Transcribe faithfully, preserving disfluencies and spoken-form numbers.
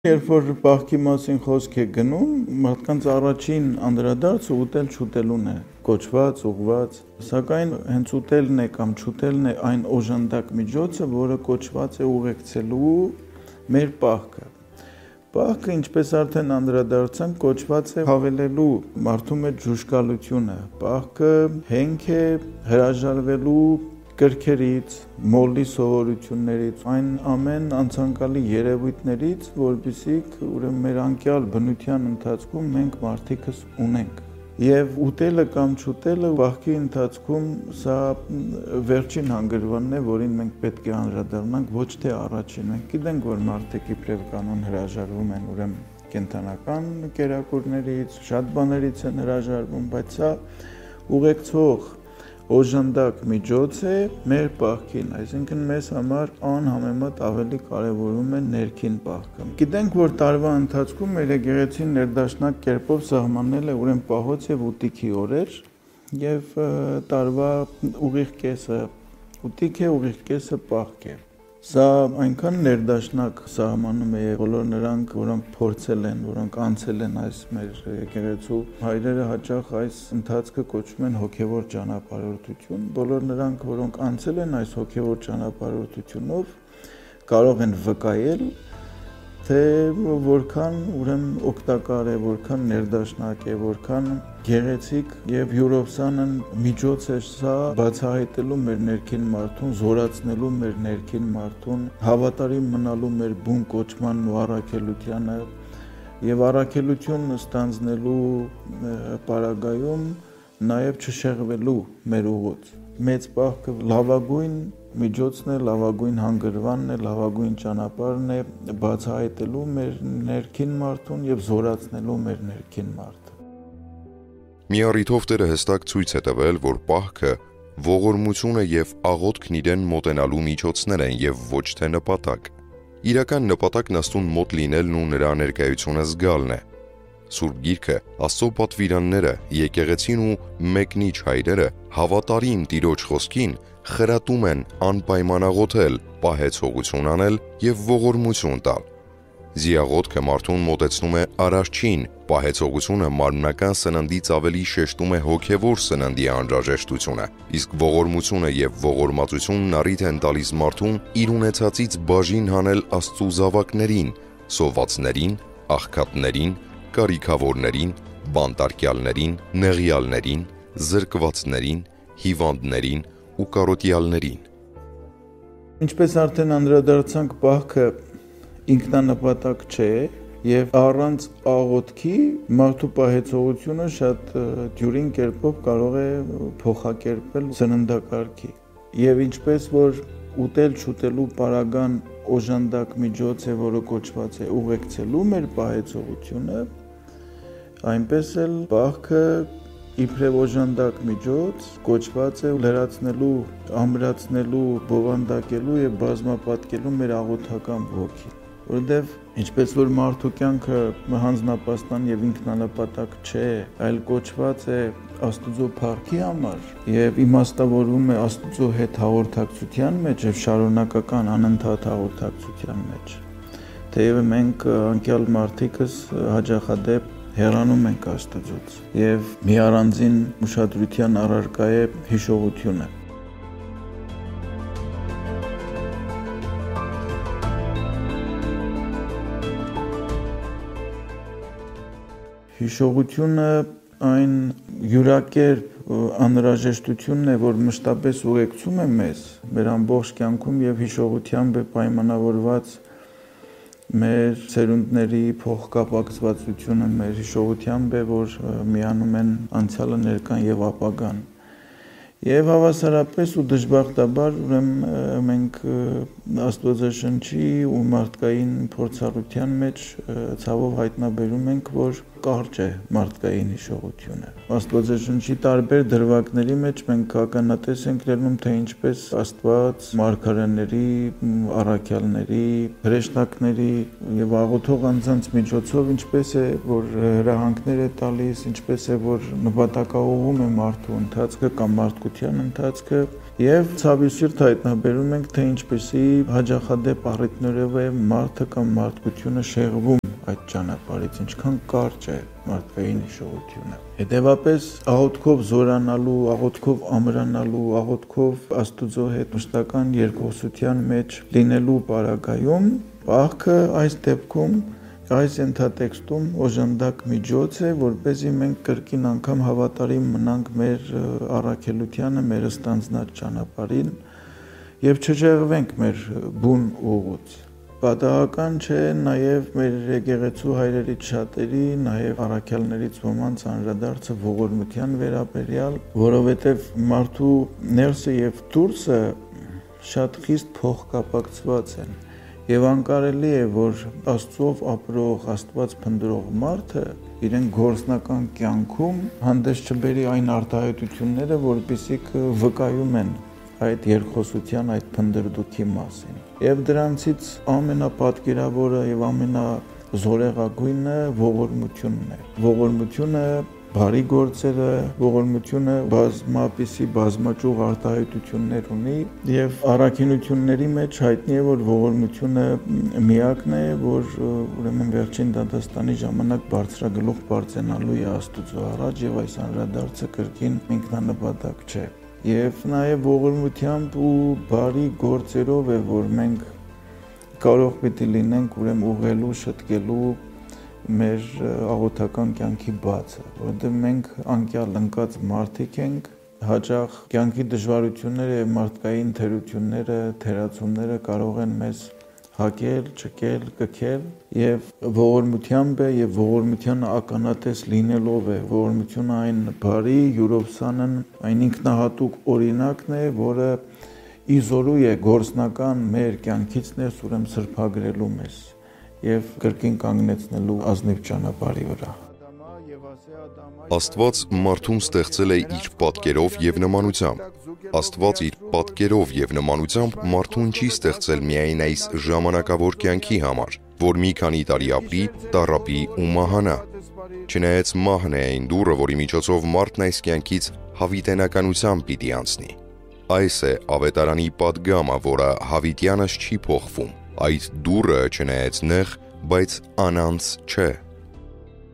Երբ որ պահքի մասին խոսք է գնում, մարդկանց առաջին անդրադարձը ուտել չուտելուն է, կոչված, ուղված, սակայն հենց ուտելն է կամ չուտելն է այն օժանդակ միջոցը, որը կոչված է ուղեկցելու մեր պահքը։ Պահքը, ինչպես արդեն անդրադարձանք, կոչված է հավելելու մարդու մեջ ժուժկալությունը, պահքը հենք է հրաժարվելու կրքերից, մոլի սովորություններից, այն ամեն անցանկալի երևույթներից, որպեսզի ուրեմն մեր անկյալ բնության ընթացքում մենք մարդիկս ունենք։ Եվ ուտելը կամ չուտելը պահքի ընթացքում սա վերջին հանգրվանն է, որին մենք պետք է անդրադառնանք, ոչ թե առաջին։ Մենք գիտենք, որ մարդիկ իբրև կանոն հրաժարվում են ուրեմն կենդանական կերակուրներից, շատ բաներից են հրաժարվում, բայց սա ուղեկցող օժանդակ միջոց է մեր պահքին, այսինքն մեզ համար անհամեմատ ավելի կարևորում է ներքին պահքը։ Գիտենք, որ տարվա ընթացքում մեր եկեղեցին ներդաշնակ կերպով սահմանել է ուրեմն պահոց եւ ուտիքի օրեր եւ տարվա ուղիղ կեսը ուտիք է, ուղիղ կեսը պահք է։ Սա այնքան ներդաշնակ սահմանում է բոլոր նրանք, որոնք փորձել են, որոնք անցել են այս մեր եկեղեցու հայրերը հաճախ այս ընթացքը կոչում են հոգևոր ճանապարհորդություն, բոլոր նրանք, որոնք անցել են այս հոգևոր ճանապարհորդությունով, կարող են վկայել, թե որքան ուրեմն օգտակար է, որքան ներդաշնակ է, որքան գեղեցիկ եւ յուրովսանն միջոց է սա բացահայտելու մեր ներքին մարդուն, զորացնելու մեր ներքին մարդուն, հավատարիմ մնալու մեր բուն կոչման ու առաքելությանը եւ առաքելություն ստանձնելու պարագայում նաեւ չշեղվելու մեր ուղոց։ Մեծ պահքը լավագույն միջոցն է, լավագույն հանգրվանն է, լավագույն ճանապարհն է բացահայտելու մեր ներքին մարդուն եւ զորացնելու մեր ներքին մարդը։ Մի առիթով Տերը հստակ ցույց է տվել, որ պահքը ողորմությունը եւ աղոթքն իրեն մոտենալու միջոցներ են եւ ոչ թե նպատակ։ Իրական նպատակն Աստծուն մոտ լինելն ու նրա ներկայությունը զգալն է։ Սուրբ Գիրքը, Աստծո պատվիրանները, եկեղեցին ու մեկնիչ հայրերը հավատարիմ Տիրոջ խոսքին խրատում են անպայմանաղոթել, պահեցողություն անել եւ ողորմություն տալ։ Զիաղոթքը մարդուն մոտեցնում է Արարչին, պահեցողությունը մարմնական սննդից ավելի շեշտում է հոգևոր սննդի անհրաժեշտությունը, իսկ ողորմությունը եւ ողորմածությունն առիթ են տալիս մարդուն իր ունեցածից բաժին հանել Աստծո զավակներին, սովածներին, աղքատներին, կարիքավորներին, բանտարկյալներին, նեղյալներին, զրկվածներին, հիվանդներին ու կարոտյալներին։ Ինչպես արդեն անդրադարձանք, պահքը ինքնանպատակ չէ եւ առանց աղոթքի մարդու պահեցողությունը շատ դյուրին կերպով կարող է փոխակերպել սննդակարգի։ Եվ ինչպես որ ուտել չուտելու պարագան օժանդակ միջոց է, որը կոչված է ուղեկցելու մեր պահեցողությունը, այնպես էլ պահքը իբրև օժանդակ միջոց կոչված է լրացնելու, ամրացնելու, բովանդակելու եւ բազմապատկելու մեր աղոթական ոգին, որովհետեւ ինչպես որ մարդու կյանքը հանձնապաստան եւ ինքնանպատակ չէ, այլ կոչված է Աստուծո փառքի համար եւ իմաստավորվում է Աստուծո հետ հաղորդակցության մեջ եւ շարունակական անընդհատ հաղորդակցության մեջ։ Թեև մենք անկյալ մարդիկս հաճախադեպ հեռանում ենք Աստծուց եւ մի առանձին ուշադրության առարկա է հիշողությունը։ Հիշողությունը այն յուրակերպ անհրաժեշտությունն է, որ մշտապես ուղեկցում է մեզ մեր ամբողջ կյանքում եւ հիշողությամբ է պայմանավորված մեր ծերունդների փոխկապակցվածությունը, մեր հիշողությամբ է, որ միանում են անցյալը, ներկան եւ ապագան։ Եվ հավասարապես ու դժբախտաբար ուրեմն մենք Աստվածաշնչի ու մարդկային փորձառության մեջ ցավով հայտնաբերում ենք, որ կարճ է մարդկային հիշողությունը։ Աստվածաշնչի տարբեր դրվագների մեջ մենք ականատես ենք լինում, թե ինչպես Աստված մարգարեների, առաքյալների, հրեշտակների եւ աղոթող անձանց միջոցով ինչպես է որ հրահանգներ է տալիս, ինչպես է որ նպատակաուղղում է մարդու ընթացքը կամ մարդկության մարդկության ընթացքը եւ ցավիսիրտ հայտնաբերում ենք, թե ինչպեսի հաջախադեպ առիթներով է մարդը կամ մարդկությունը շեղվում այդ ճանապարհից, ինչքան կարճ է մարդկային հիշողությունը։ Հետևաբար աղոթքով զորանալու, աղոթքով ամրանալու, աղոթքով Աստուծո հետ մշտական երկխոսության մեջ լինելու պարագայում Պահքը այս դեպքում այս ենթատեքստում օժանդակ միջոց է, որպեսզի մենք կրկին անգամ հավատարիմ մնանք մեր առաքելությանը, մեր ստանձնած ճանապարհին եւ չժեղվենք մեր բուն ուղուց։ Պատահական չէ նաև մեր եկեղեցու հայրերից շատերի, նաև առաքյալներից ոմանց անդրադարձը ողորմության վերաբերյալ, որովհետև մարդու ներսը եւ դուրսը շատ խիստ փոխկապակցված են։ Եվ անկարելի է, որ Աստծով ապրող, Աստված փնտրող մարդը իրեն գործնական կյանքում հանդես չբերի այն արտահայտությունները, որպեսզիք վկայում են այդ երկխոսության, այդ փնդրդուքի մասին։ Եվ դրանցից ամենապատկերավորը եւ ամենազորեղագույնը ողորմությունն է։ Ողորմությունը բարի գործերը, ողորմությունը բազմապիսի բազմաճյուղ արտահայտություններ ունի եւ առաքինությունների մեջ հայտնի է, որ ողորմությունը միակն է, որ ուրեմն վերջին դատաստանի ժամանակ բարձրագլուխ բարձենալու է Աստուծո առաջ եւ այս անդրադարձը կրկին ինքնանպատակ չէ։ Եվ նաև ողորմությամբ ու բարի գործերով է, որ մենք կարող պիտի լինենք ուրեմն ուղղելու, շտկելու մեր աղոթական կյանքի բացը, որովհետև մենք անկյալ ընկած մարդիկ ենք, հաճախ կյանքի դժվարությունները եւ մարդկային թերությունները, թերացումները կարող են մեզ հակել, ճկել, կքել եւ ողորմությամբ է եւ ողորմության ականատես լինելով է, ողորմությունը այն բարի յուրովսանն այն ինքնահատուկ օրինակն է, որը իզորու է գործնական մեր կյանքից ներս ուրեմն սրբագրելու մեզ եւ կրկին կանգնեցնելու ազնիվ ճանապարհի վրա։ Աստված մարդուն ստեղծել է իր պատկերով եւ նմանությամբ։ Աստված իր պատկերով եւ նմանությամբ մարդուն չի ստեղծել միայն այս ժամանակավոր կյանքի համար, որ մի քանի տարի ապրի, տառապի ու մահանա։ Չնայած մահն է այն դուռը, որի միջոցով մարդն այս կյանքից հավիտենականությամբ պիտի անցնի։ Այս է ավետարանի պատգամը, որը հավիտյանս չի փոխվում։ Այդ դուռը չնայած նեղ, բայց անանց չէ։